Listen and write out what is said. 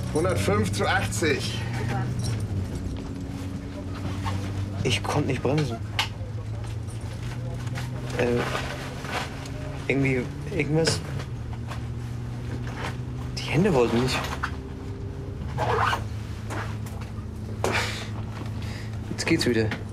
105:80. Ich konnte nicht bremsen. Irgendwas. Die Hände wollten nicht. Jetzt geht's wieder.